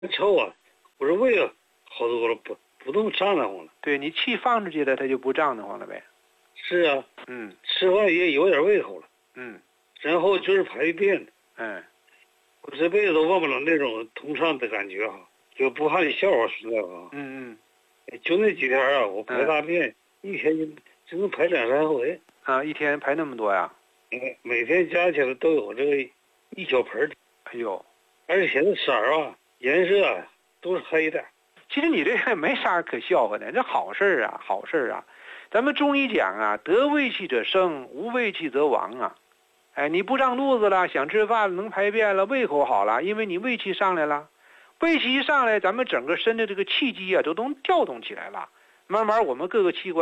臭啊，我说胃好多了，不动胀得慌了。 对，你气放出去了，它就不胀得慌了呗。 是啊，吃饭也有点胃口了。然后就是排便。我这辈子都忘不了那种通畅的感觉哈，就不怕你笑话实在哈。就那几天啊，我排大便，一天就能排2-3回。 啊，一天排那么多呀？ 每天加起来都有这个1小盆。 哎呦， 而且那色儿啊、颜色啊都是黑的。 其实你这个没啥可笑话的，这好事儿啊，好事儿啊。咱们中医讲啊，得胃气者生，无胃气则亡啊。哎，你不胀肚子了，想吃饭能排便了，胃口好了，因为你胃气上来了。胃气一上来，咱们整个身的这个气机啊，都能调动起来了。慢慢我们各个器官